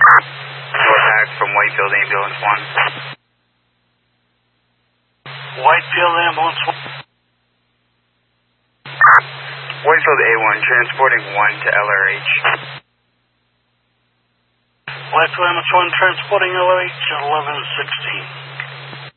Back from Whitefield Ambulance 1. Whitefield Ambulance 1. Whitefield A1, transporting 1 to LRH. Whitefield Ambulance 1, transporting LRH at 11:16.